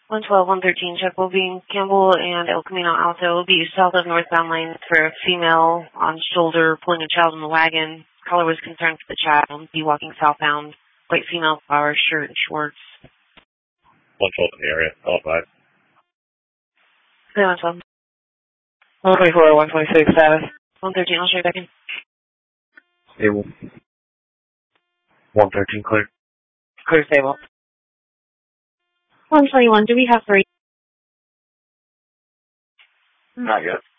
112, 113, check will be Campbell and El Camino Alto will be south of northbound lane for a female on shoulder pulling a child in the wagon. Caller was concerned for the child. Be walking southbound. White female, flower shirt and shorts. 112 in the area. All five. 112. 124, 126 status. 113, I'll show you back in. Stable. 113 clear. Clear stable. 121, do we have 3? Not yet.